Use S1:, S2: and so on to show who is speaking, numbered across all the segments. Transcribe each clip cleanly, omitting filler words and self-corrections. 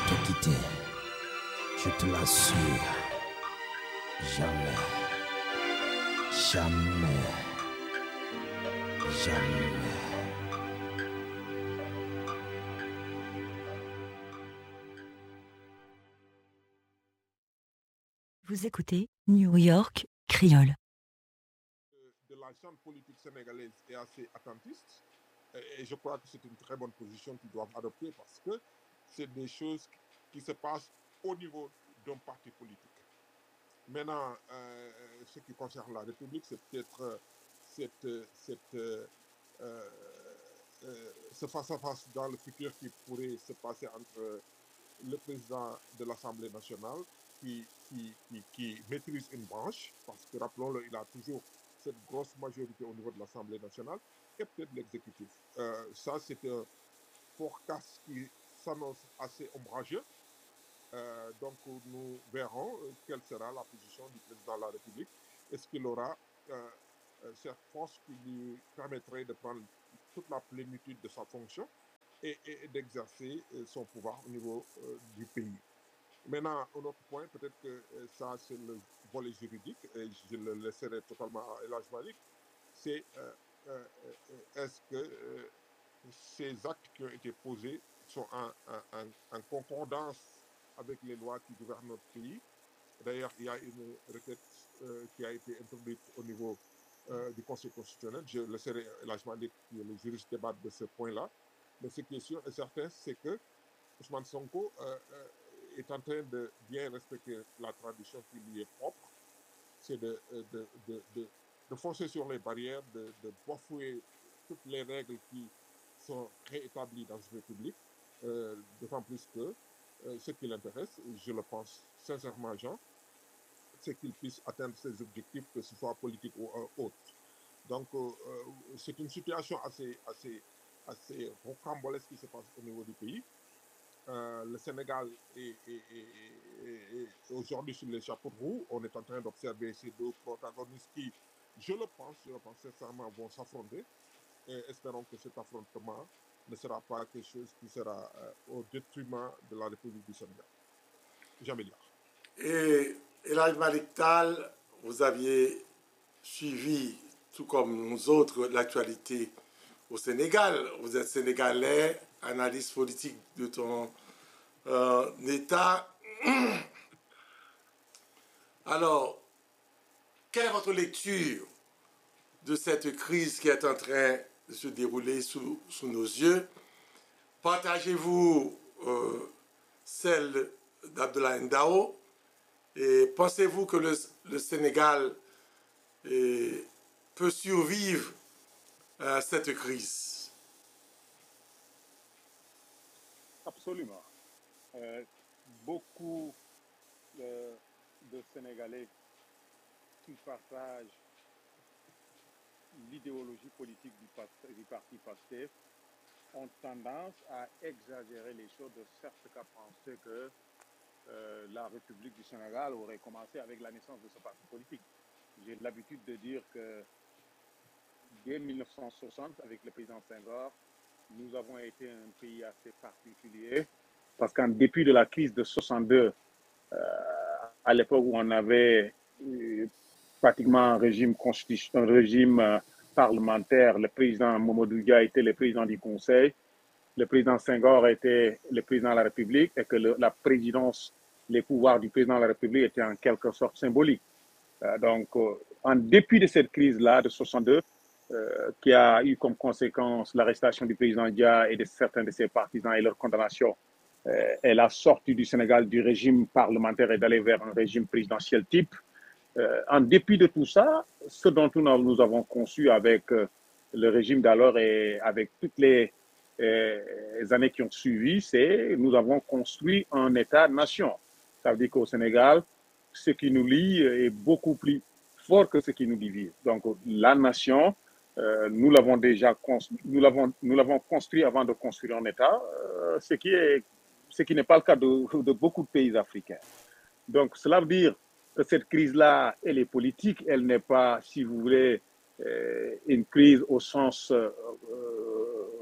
S1: te quitter. Je te l'assure. Jamais. Jamais. Jamais.
S2: Vous écoutez New York Créole.
S3: De la jeune politique sénégalaise est assez attentiste et je crois que c'est une très bonne position qu'ils doivent adopter parce que c'est des choses qui se passent au niveau d'un parti politique. Maintenant, ce qui concerne la République, c'est peut-être ce face-à-face dans le futur qui pourrait se passer entre le président de l'Assemblée nationale qui maîtrise une branche, parce que rappelons-le, il a toujours cette grosse majorité au niveau de l'Assemblée nationale, et peut-être l'exécutif. Ça, c'est un forecast qui s'annonce assez ombrageux. Donc, nous verrons quelle sera la position du président de la République. Est-ce qu'il aura cette force qui lui permettrait de prendre toute la plénitude de sa fonction et d'exercer son pouvoir au niveau du pays. Maintenant, un autre point, peut-être que ça c'est le volet juridique, et je le laisserai totalement à El Hadj Malick, c'est est-ce que ces actes qui ont été posés sont en concordance avec les lois qui gouvernent notre pays. D'ailleurs, il y a une requête qui a été introduite au niveau du Conseil constitutionnel. Je laisserai El Hadj Malick, qui est le juriste, débattre de ce point-là. Mais ce qui est sûr et certain, c'est que Ousmane Sonko est en train de bien respecter la tradition qui lui est propre. C'est de foncer sur les barrières, de bafouer toutes les règles qui sont réétablies dans une république. D'autant plus que ce qui l'intéresse, je le pense sincèrement, Jean, c'est qu'il puisse atteindre ses objectifs, que ce soit politique ou autre. Donc, c'est une situation assez rocambolesque qui se passe au niveau du pays. Le Sénégal est aujourd'hui sur les chapeaux de roue. On est en train d'observer ces deux protagonistes qui, je le pense sincèrement, vont s'affronter. Et espérons que cet affrontement ne sera pas quelque chose qui sera au détriment de la République du Sénégal. Jean-Méliard.
S4: Et El Hadj Malick Tall, vous aviez suivi, tout comme nous autres, l'actualité au Sénégal. Vous êtes sénégalais, analyste politique de ton État. Alors, quelle est votre lecture de cette crise qui est en train de se dérouler sous nos yeux? Partagez-vous celle d'Abdoulaye Ndao? Et pensez-vous que le Sénégal peut survivre à cette crise?
S5: Absolument. Beaucoup de Sénégalais qui partagent l'idéologie politique du parti PASTEF ont tendance à exagérer les choses, de sorte qu'à penser que la République du Sénégal aurait commencé avec la naissance de ce parti politique. J'ai l'habitude de dire que dès 1960, avec le président Senghor, nous avons été un pays assez particulier parce qu'en dépit de la crise de 62, à l'époque où on avait pratiquement un régime parlementaire, le président Mamadou Dia était le président du Conseil, le président Senghor était le président de la République et que la présidence, les pouvoirs du président de la République étaient en quelque sorte symboliques. Donc, en dépit de cette crise-là de 62, qui a eu comme conséquence l'arrestation du président Dia et de certains de ses partisans et leur condamnation, et la sortie du Sénégal du régime parlementaire et d'aller vers un régime présidentiel type. En dépit de tout ça, ce dont nous avons conçu avec le régime d'alors et avec toutes les années qui ont suivi, c'est nous avons construit un État-nation. Ça veut dire qu'au Sénégal, ce qui nous lie est beaucoup plus fort que ce qui nous divise. Donc la nation, nous l'avons déjà construit, nous l'avons construit avant de construire un État, ce qui n'est pas le cas de beaucoup de pays africains. Donc cela veut dire que cette crise-là, elle est politique, elle n'est pas, si vous voulez, une crise au sens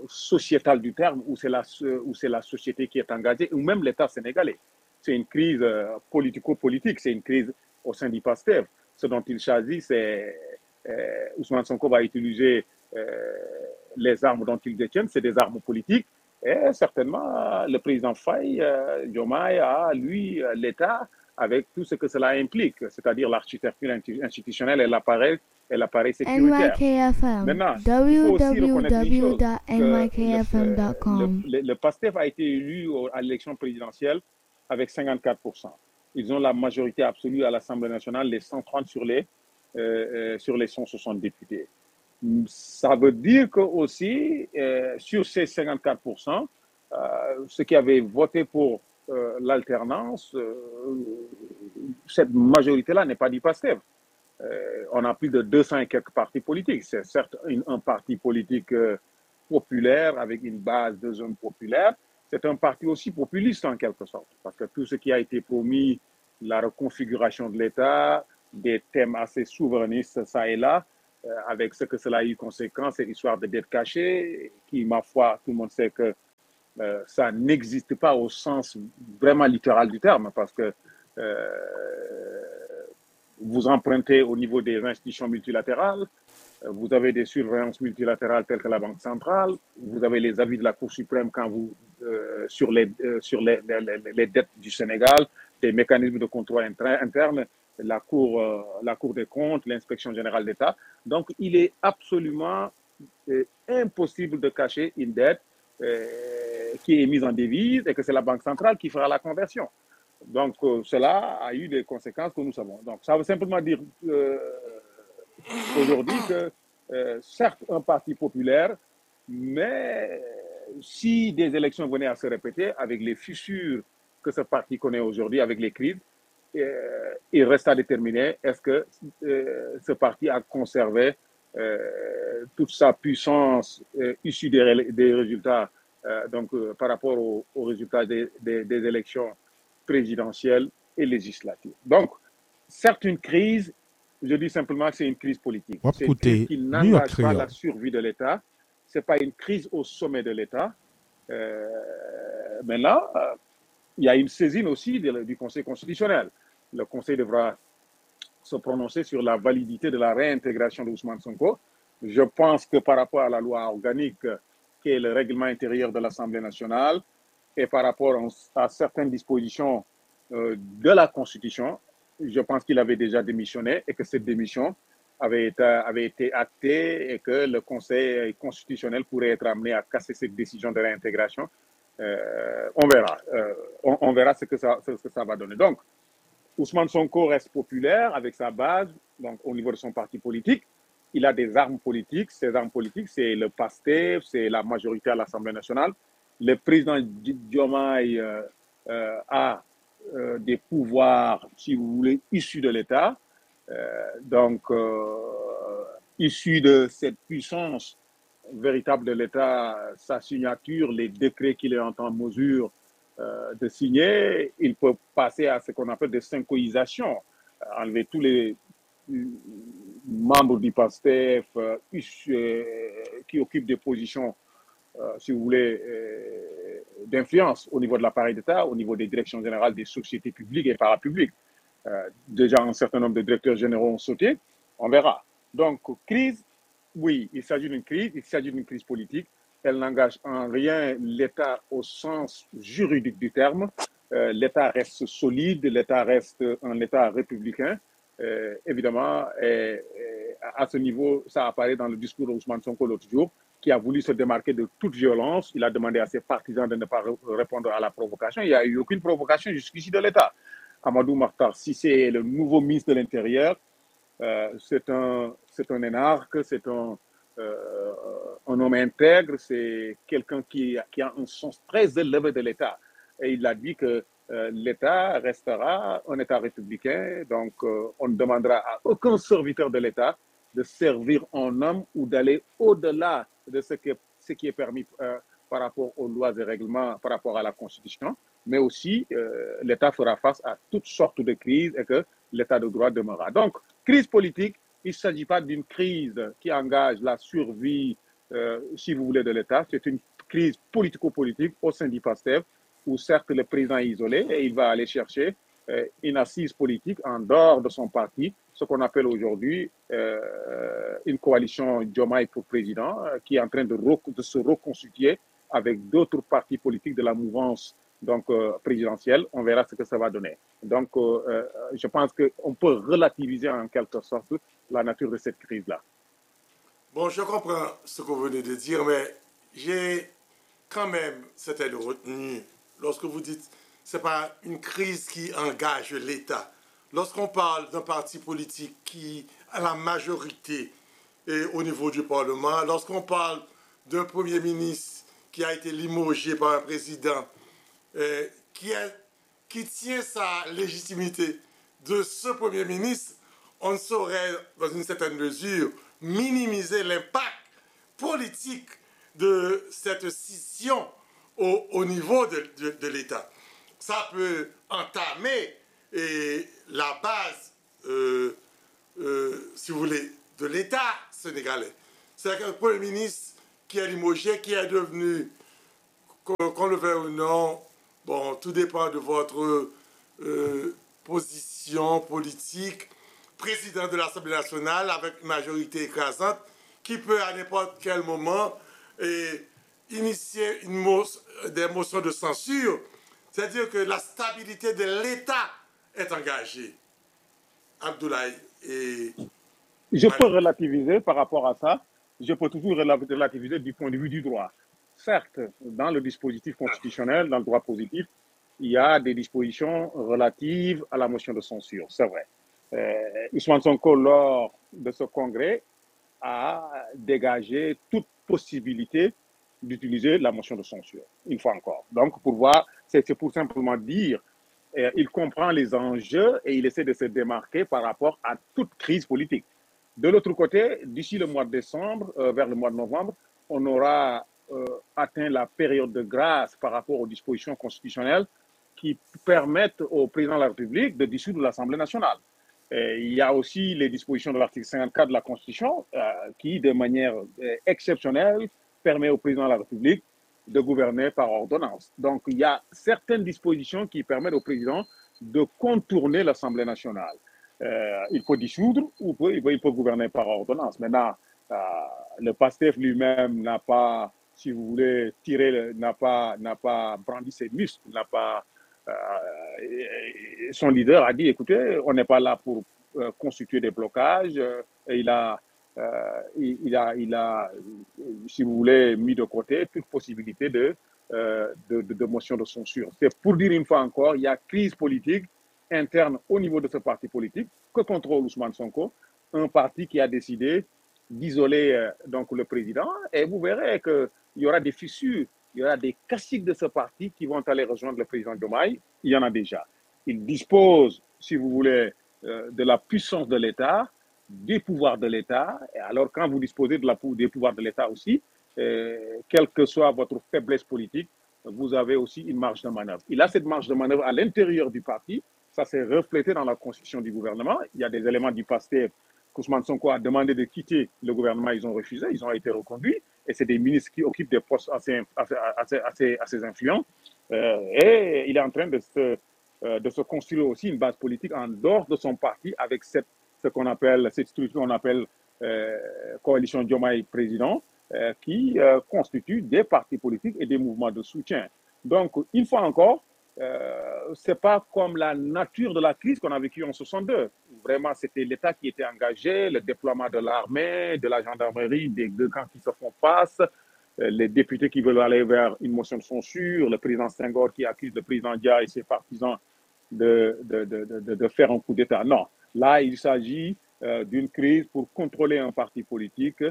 S5: sociétale du terme, où c'est la société qui est engagée, ou même l'État sénégalais. C'est une crise politico-politique, c'est une crise au sein du PASTEF. Ce dont il s'agit, c'est Ousmane Sonko va utiliser les armes dont il détient, c'est des armes politiques. Et certainement, le président Faye, Diomaye a, lui, l'État, avec tout ce que cela implique, c'est-à-dire l'architecture institutionnelle et l'appareil sécuritaire.
S6: NYKFM,
S5: Maintenant, il faut aussi reconnaître une chose,
S6: www.nykfm.com.
S5: le PASTEF a été élu à l'élection présidentielle avec 54%. Ils ont la majorité absolue à l'Assemblée nationale, les 130 sur les 160 députés. Ça veut dire que aussi, sur ces 54%, ceux qui avaient voté pour l'alternance, cette majorité-là n'est pas du PASTEF. On a plus de 200 et quelques partis politiques. C'est certes un parti politique populaire avec une base de zones populaires. C'est un parti aussi populiste en quelque sorte, parce que tout ce qui a été promis, la reconfiguration de l'État, des thèmes assez souverainistes, ça et là, avec ce que cela a eu conséquence, cette histoire de dette cachée, qui, ma foi, tout le monde sait que ça n'existe pas au sens vraiment littéral du terme, parce que vous empruntez au niveau des institutions multilatérales, vous avez des surveillances multilatérales telles que la Banque centrale, vous avez les avis de la Cour suprême quand vous, sur les dettes du Sénégal, des mécanismes de contrôle interne, la Cour des comptes, l'inspection générale d'État. Donc, il est absolument impossible de cacher une dette qui est mise en devise et que c'est la Banque centrale qui fera la conversion. Donc, cela a eu des conséquences que nous savons. Donc, ça veut simplement dire aujourd'hui que, certes, un parti populaire, mais si des élections venaient à se répéter avec les fissures que ce parti connaît aujourd'hui, avec les crises, il reste à déterminer est-ce que ce parti a conservé toute sa puissance issue des résultats, par rapport aux résultats des élections présidentielle et législative. Donc, certes, une crise, je dis simplement que c'est une crise politique. C'est une crise qui n'engage pas la survie de l'État. Ce n'est pas une crise au sommet de l'État. Maintenant, il y a une saisine aussi du Conseil constitutionnel. Le Conseil devra se prononcer sur la validité de la réintégration d'Ousmane Sonko. Je pense que par rapport à la loi organique, qui est le règlement intérieur de l'Assemblée nationale, et par rapport à certaines dispositions de la Constitution, je pense qu'il avait déjà démissionné et que cette démission avait été actée et que le Conseil constitutionnel pourrait être amené à casser cette décision de réintégration. On verra. On verra ce que ça va donner. Donc, Ousmane Sonko reste populaire avec sa base, donc au niveau de son parti politique. Il a des armes politiques. Ces armes politiques, c'est le PASTEF, c'est la majorité à l'Assemblée nationale. Le président Diomaye a des pouvoirs, si vous voulez, issus de l'État. Issus de cette puissance véritable de l'État, sa signature, les décrets qu'il est en mesure de signer, il peut passer à ce qu'on appelle des synchroisations, enlever tous les membres du PASTEF qui occupent des positions, si vous voulez, d'influence au niveau de l'appareil d'État, au niveau des directions générales des sociétés publiques et parapubliques. Déjà, un certain nombre de directeurs généraux ont sauté. On verra. Donc, crise, oui, il s'agit d'une crise politique. Elle n'engage en rien l'État au sens juridique du terme. L'État reste solide, l'État reste un État républicain. Évidemment, à ce niveau, ça apparaît dans le discours d'Ousmane Sonko l'autre jour, qui a voulu se démarquer de toute violence. Il a demandé à ses partisans de ne pas répondre à la provocation. Il n'y a eu aucune provocation jusqu'ici de l'État. Amadou Makhtar Cissé est le nouveau ministre de l'Intérieur. C'est un énarque, c'est un homme intègre, c'est quelqu'un qui a un sens très élevé de l'État. Et il a dit que l'État restera un État républicain, donc on ne demandera à aucun serviteur de l'État de servir en homme ou d'aller au-delà de ce qui est permis par rapport aux lois et règlements, par rapport à la Constitution, mais aussi l'État fera face à toutes sortes de crises et que l'État de droit demeurera. Donc, crise politique, il ne s'agit pas d'une crise qui engage la survie si vous voulez, de l'État. C'est une crise politico-politique au sein du PASTEF, où certes le président est isolé et il va aller chercher une assise politique en dehors de son parti, ce qu'on appelle aujourd'hui une coalition Diomaye pour président, qui est en train de se reconstituer avec d'autres partis politiques de la mouvance présidentielle. On verra ce que ça va donner. Donc, je pense qu'on peut relativiser en quelque sorte la nature de cette crise-là.
S4: Bon, je comprends ce que vous venez de dire, mais j'ai quand même certaines retenues. Lorsque vous dites ce n'est pas une crise qui engage l'État, lorsqu'on parle d'un parti politique qui a la majorité au niveau du Parlement, lorsqu'on parle d'un Premier ministre qui a été limogé par un président qui tient sa légitimité de ce Premier ministre, on ne saurait, dans une certaine mesure, minimiser l'impact politique de cette scission au niveau de l'État. Ça peut entamer la base, si vous voulez, de l'État sénégalais. C'est un Premier ministre qui est limogé, qui est devenu, qu'on le veuille ou non, bon, tout dépend de votre position politique, président de l'Assemblée nationale avec une majorité écrasante qui peut à n'importe quel moment initier des motions de censure. C'est-à-dire que la stabilité de l'État est engagée. Abdoulaye et...
S5: Je peux relativiser par rapport à ça. Je peux toujours relativiser du point de vue du droit. Certes, dans le dispositif constitutionnel, dans le droit positif, il y a des dispositions relatives à la motion de censure, c'est vrai. Ousmane Sonko, lors de ce congrès, a dégagé toute possibilité d'utiliser la motion de censure, une fois encore. Donc, pour voir, c'est pour simplement dire, il comprend les enjeux et il essaie de se démarquer par rapport à toute crise politique. De l'autre côté, d'ici le mois de décembre, vers le mois de novembre, on aura atteint la période de grâce par rapport aux dispositions constitutionnelles qui permettent au président de la République de dissoudre l'Assemblée nationale. Il y a aussi les dispositions de l'article 54 de la Constitution qui, de manière exceptionnelle, permet au président de la République de gouverner par ordonnance. Donc, il y a certaines dispositions qui permettent au président de contourner l'Assemblée nationale. Il peut dissoudre ou il peut gouverner par ordonnance. Maintenant, le PASTEF lui-même n'a pas, si vous voulez, n'a pas brandi ses muscles, son leader a dit, écoutez, on n'est pas là pour constituer des blocages. Il a, si vous voulez, mis de côté toute possibilité de motion de censure. C'est pour dire une fois encore, il y a crise politique interne au niveau de ce parti politique que contrôle Ousmane Sonko, un parti qui a décidé d'isoler donc le président, et vous verrez qu'il y aura des fissures, il y aura des caciques de ce parti qui vont aller rejoindre le président Diomaye. Il y en a déjà. Il dispose, si vous voulez, de la puissance de l'État, des pouvoirs de l'État. Et alors, quand vous disposez des pouvoirs de l'État aussi, quelle que soit votre faiblesse politique, vous avez aussi une marge de manœuvre. Il a cette marge de manœuvre à l'intérieur du parti. Ça s'est reflété dans la constitution du gouvernement. Il y a des éléments du PASTEF qu'Ousmane Sonko a demandé de quitter le gouvernement. Ils ont refusé, ils ont été reconduits. Et c'est des ministres qui occupent des postes assez influents. Et il est en train de se construire aussi une base politique en dehors de son parti avec cette structure qu'on appelle coalition Diomaye président, qui constitue des partis politiques et des mouvements de soutien. Donc, une fois encore, ce n'est pas comme la nature de la crise qu'on a vécue en 62. Vraiment, c'était l'État qui était engagé, le déploiement de l'armée, de la gendarmerie, des deux camps qui se font face, les députés qui veulent aller vers une motion de censure, le président Senghor qui accuse le président Dia et ses partisans de faire un coup d'État. Non, là, il s'agit d'une crise pour contrôler un parti politique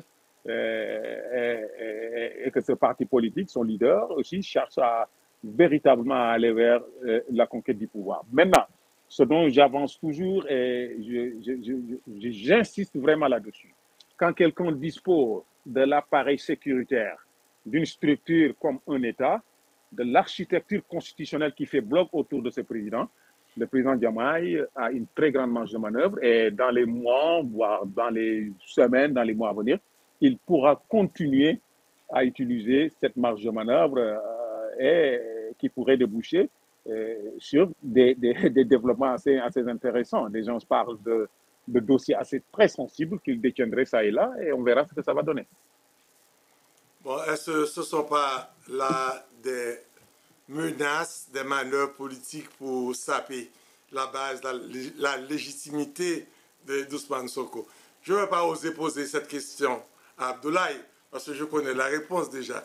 S5: et que ce parti politique, son leader aussi, cherche véritablement à aller vers la conquête du pouvoir. Maintenant, ce dont j'avance toujours et j'insiste vraiment là-dessus, quand quelqu'un dispose de l'appareil sécuritaire d'une structure comme un État, de l'architecture constitutionnelle qui fait bloc autour de ce président, le président Diomaye a une très grande marge de manœuvre et dans les mois, voire dans les semaines, dans les mois à venir, il pourra continuer à utiliser cette marge de manœuvre et qui pourrait déboucher sur des développements assez intéressants. Les gens parlent de dossiers très sensibles qu'ils détiendraient ça et là, et on verra ce que ça va donner.
S4: Bon, est-ce que ce ne sont pas là des menaces, des manœuvres politiques pour saper la base, la légitimité d'Ousmane Sonko? Je ne vais pas oser poser cette question à Abdoulaye, parce que je connais la réponse déjà.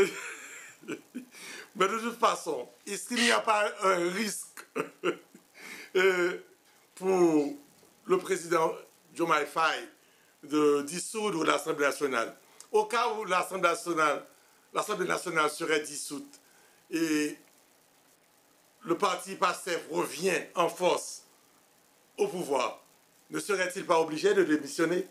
S4: Mais de toute façon, est-ce qu'il n'y a pas un risque pour le président Diomaye Faye de dissoudre l'Assemblée nationale? Au cas où l'Assemblée nationale serait dissoute et le parti PASTEF revient en force au pouvoir, ne serait-il pas obligé de démissionner?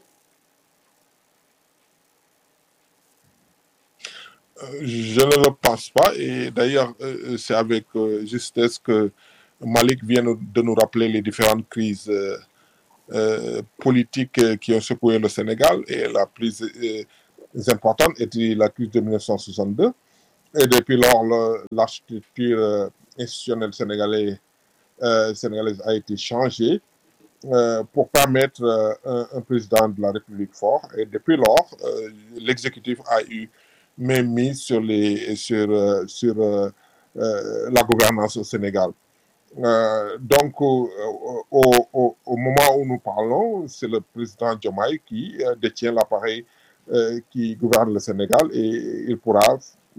S3: Je ne le pense pas, et d'ailleurs, c'est avec justesse que Malik vient de nous rappeler les différentes crises politiques qui ont secoué le Sénégal, et la plus importante était la crise de 1962. Et depuis lors, l'architecture institutionnelle sénégalaise a été changée pour permettre un président de la République fort. Et depuis lors, l'exécutif a eu même mise sur la gouvernance au Sénégal. Donc, au moment où nous parlons, c'est le président Diomaye qui détient l'appareil qui gouverne le Sénégal, et il pourra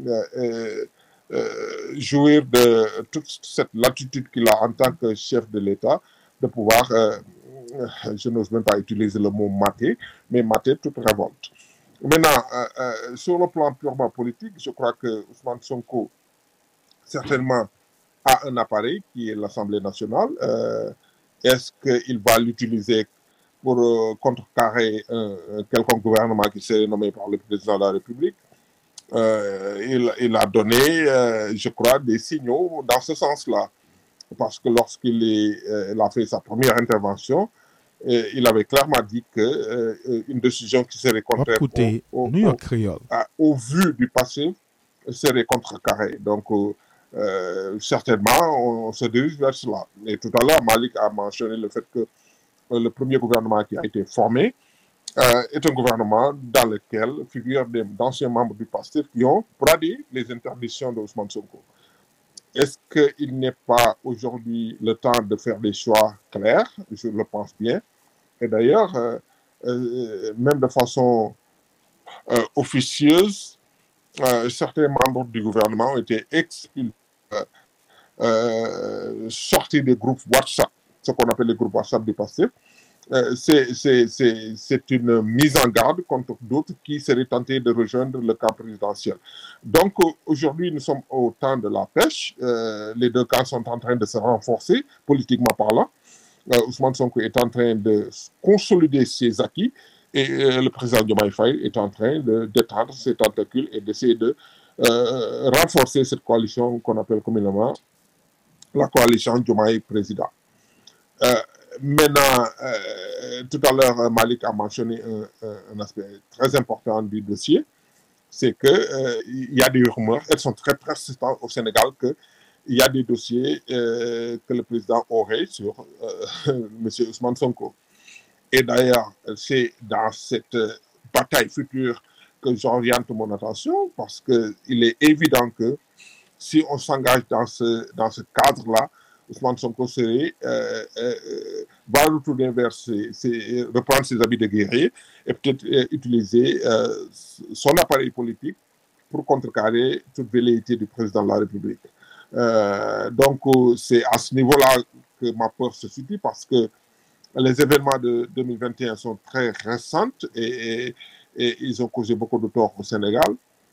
S3: jouir de toute cette latitude qu'il a en tant que chef de l'État, de pouvoir, je n'ose même pas utiliser le mot mater, mais mater toute révolte. Maintenant, sur le plan purement politique, je crois que Ousmane Sonko, certainement, a un appareil qui est l'Assemblée nationale. Est-ce qu'il va l'utiliser pour contrecarrer quelconque gouvernement qui serait nommé par le président de la République? Il a donné, je crois, des signaux dans ce sens-là. Parce que lorsqu'il a fait sa première intervention, il avait clairement dit qu'une décision qui serait contraire au vu du passé serait contrecarrée. Donc, certainement, on se dirige vers cela. Et tout à l'heure, Malik a mentionné le fait que le premier gouvernement qui a été formé est un gouvernement dans lequel figurent d'anciens membres du PASTEF qui ont bradé les interdictions d'Ousmane Sonko. Est-ce qu'il n'est pas aujourd'hui le temps de faire des choix clairs? Je le pense bien. Et d'ailleurs, même de façon officieuse, certains membres du gouvernement ont été expulsés, sortis des groupes WhatsApp, ce qu'on appelle les groupes WhatsApp du PASTEF. C'est une mise en garde contre d'autres qui seraient tentés de rejoindre le camp présidentiel. Donc aujourd'hui, nous sommes au temps de la pêche. Les deux camps sont en train de se renforcer, politiquement parlant. Ousmane Sonko est en train de consolider ses acquis, et le président Diomaye Faye est en train d'étendre ses tentacules et d'essayer de renforcer cette coalition qu'on appelle communément la coalition Diomaye président. Maintenant, tout à l'heure, Malik a mentionné un aspect très important du dossier, c'est qu'il y a des rumeurs, elles sont très persistantes au Sénégal, qu'il y a des dossiers que le président aurait sur M. Ousmane Sonko. Et d'ailleurs, c'est dans cette bataille future que j'oriente mon attention, parce qu'il est évident que si on s'engage dans ce cadre-là, Ousmane Sonko va retourner reprendre ses habits de guerrier et peut-être utiliser son appareil politique pour contrecarrer toute velléité du président de la République. Donc, c'est à ce niveau-là que ma peur se situe, parce que les événements de 2021 sont très récents et ils ont causé beaucoup de tort au Sénégal.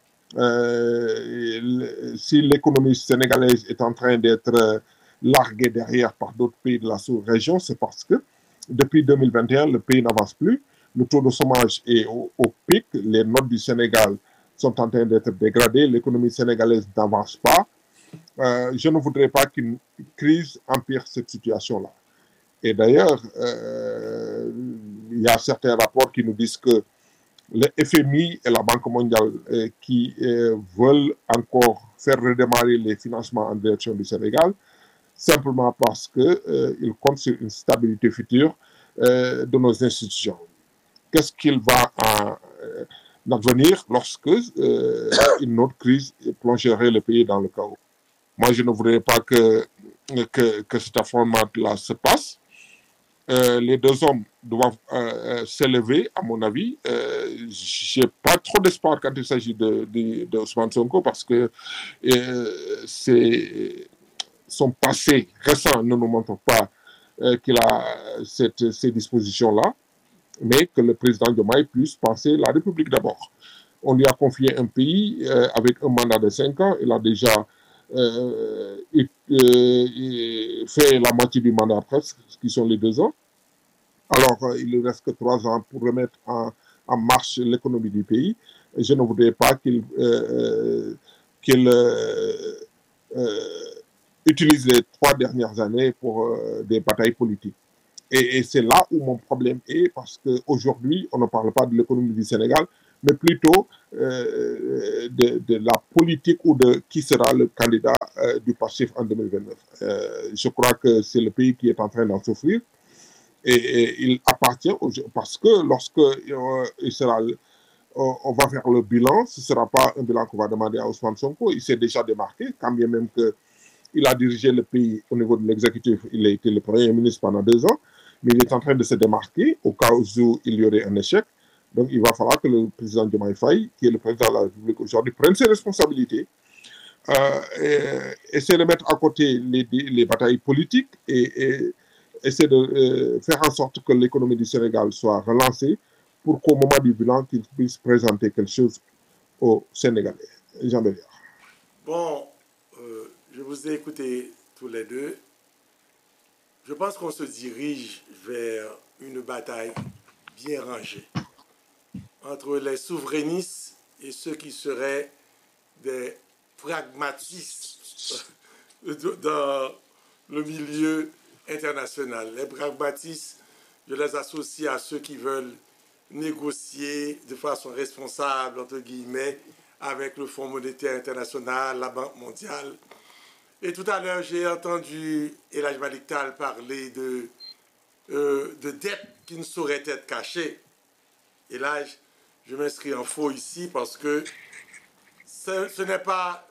S3: Si l'économie sénégalaise est en train d'être larguée derrière par d'autres pays de la sous-région, c'est parce que depuis 2021, le pays n'avance plus. Le taux de chômage est au pic. Les notes du Sénégal sont en train d'être dégradées. L'économie sénégalaise n'avance pas. Je ne voudrais pas qu'une crise empire cette situation-là. Et d'ailleurs, il y a certains rapports qui nous disent que le FMI et la Banque mondiale qui veulent encore faire redémarrer les financements en direction du Sénégal, simplement parce qu'ils comptent sur une stabilité future de nos institutions. Qu'est-ce qu'il va en advenir lorsque une autre crise plongerait le pays dans le chaos? Moi, je ne voudrais pas que cet affrontement-là se passe. Les deux hommes doivent s'élever, à mon avis. Je n'ai pas trop d'espoir quand il s'agit de Ousmane Sonko parce que son passé récent ne nous montre pas qu'il a ces dispositions-là, mais que le président Diomaye puisse penser la République d'abord. On lui a confié un pays avec un mandat de 5 ans. Il a déjà fait la moitié du mandat presque, ce qui sont les 2 ans. Alors, il ne reste que 3 ans pour remettre en marche l'économie du pays. Et je ne voudrais pas qu'il utilise les 3 dernières années pour des batailles politiques. Et c'est là où mon problème est, parce qu'aujourd'hui, on ne parle pas de l'économie du Sénégal, mais plutôt de la politique ou de qui sera le candidat du PASTEF en 2029. Je crois que c'est le pays qui est en train d'en souffrir. Et il appartient, parce que lorsque on va faire le bilan, ce ne sera pas un bilan qu'on va demander à Ousmane Sonko. Il s'est déjà démarqué, quand bien même qu'il a dirigé le pays au niveau de l'exécutif. Il a été le Premier ministre pendant 2 ans, mais il est en train de se démarquer au cas où il y aurait un échec. Donc il va falloir que le président Diomaye Faye, qui est le président de la République aujourd'hui, prenne ses responsabilités, essaie de mettre à côté les batailles politiques et essaie de faire en sorte que l'économie du Sénégal soit relancée pour qu'au moment du bilan, qu'il puisse présenter quelque chose aux Sénégalais. Jean Béliard.
S4: Bon, je vous ai écouté tous les deux. Je pense qu'on se dirige vers une bataille bien rangée entre les souverainistes et ceux qui seraient des pragmatistes dans le milieu international. Les pragmatistes, je les associe à ceux qui veulent négocier de façon responsable, entre guillemets, avec le Fonds monétaire international, la Banque mondiale. Et tout à l'heure, j'ai entendu El Hadj Malick Tall parler de dettes qui ne sauraient être cachées. Et là, je m'inscris en faux ici parce que ce n'est pas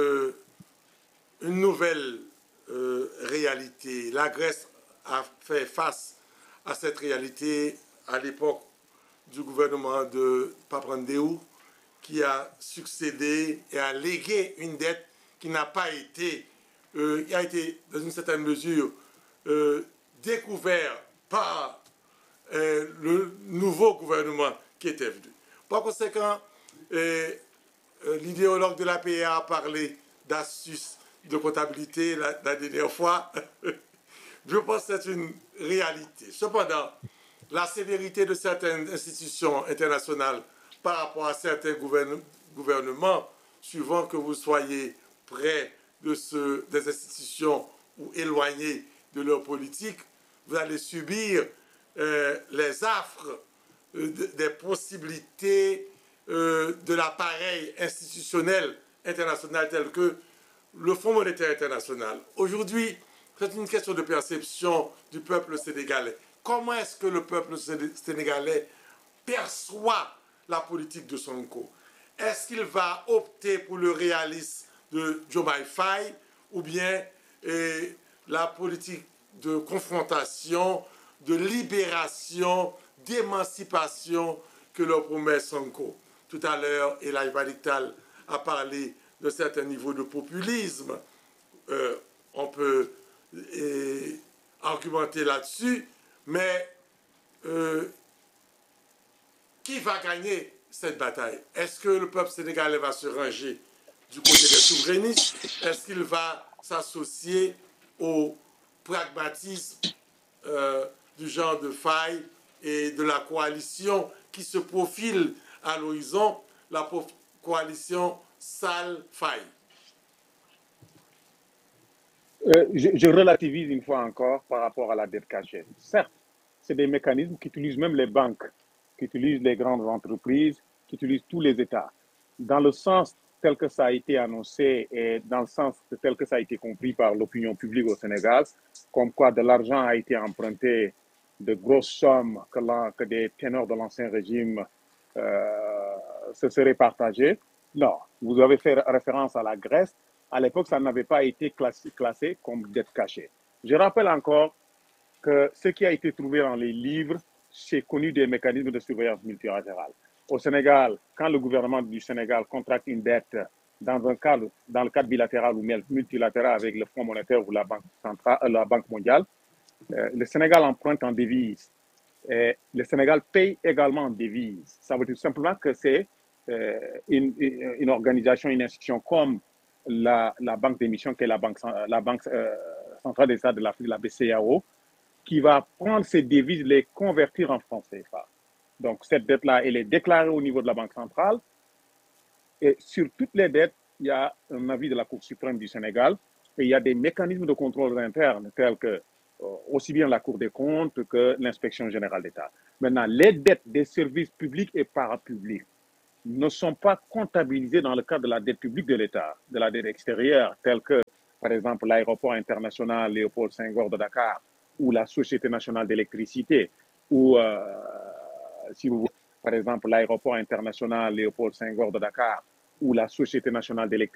S4: une nouvelle réalité. La Grèce a fait face à cette réalité à l'époque du gouvernement de Papandréou, qui a succédé et a légué une dette qui n'a pas été, qui a été dans une certaine mesure découverte par le nouveau gouvernement qui était venu. Par conséquent, l'idéologue de l'APA a parlé d'astuces de comptabilité la dernière fois. Je pense que c'est une réalité. Cependant, la sévérité de certaines institutions internationales par rapport à certains gouvernements, suivant que vous soyez près des institutions ou éloigné de leur politique, vous allez subir les affres des possibilités de l'appareil institutionnel international tel que le Fonds monétaire international. Aujourd'hui, c'est une question de perception du peuple sénégalais. Comment est-ce que le peuple sénégalais perçoit la politique de Sonko? Est-ce qu'il va opter pour le réalisme de Diomaye Faye ou bien la politique de confrontation, de libération, d'émancipation que leur promet Sonko? Tout à l'heure, El Hadj Malick Tall a parlé de certains niveaux de populisme. On peut argumenter là-dessus, mais qui va gagner cette bataille? Est-ce que le peuple sénégalais va se ranger du côté des souverainistes? Est-ce qu'il va s'associer au pragmatisme du genre de Faye et de la coalition qui se profile à l'horizon, la coalition Sall-Faye?
S5: Je relativise une fois encore par rapport à la dette cachée. Certes, c'est des mécanismes qu'utilisent même les banques qu'utilisent les grandes entreprises, qu'utilisent tous les États. Dans le sens tel que ça a été annoncé et dans le sens tel que ça a été compris par l'opinion publique au Sénégal, comme quoi de l'argent a été emprunté, de grosses sommes que des ténors de l'ancien régime se seraient partagés. Non, vous avez fait référence à la Grèce. À l'époque, ça n'avait pas été classé comme dette cachée. Je rappelle encore que ce qui a été trouvé dans les livres, c'est connu des mécanismes de surveillance multilatérale. Au Sénégal, quand le gouvernement du Sénégal contracte une dette dans le cadre bilatéral ou multilatéral avec le Fonds monétaire ou la Banque mondiale, le Sénégal emprunte en devises. Le Sénégal paye également en devises. Ça veut dire simplement que c'est une organisation, une institution comme la banque d'émission, qui est la banque centrale des États de l'Afrique, la BCEAO, qui va prendre ces devises, les convertir en francs CFA. Donc, cette dette-là, elle est déclarée au niveau de la Banque centrale. Et sur toutes les dettes, il y a un avis de la Cour suprême du Sénégal et il y a des mécanismes de contrôle interne tels que aussi bien la Cour des comptes que l'inspection générale d'État. Maintenant, les dettes des services publics et parapublics ne sont pas comptabilisées dans le cadre de la dette publique de l'État, de la dette extérieure, telle que, par exemple, l'aéroport international Léopold Senghor de Dakar ou la Société nationale d'électricité ou si vous voulez, par exemple, l'aéroport international Léopold Senghor de Dakar ou la Société nationale d'électricité.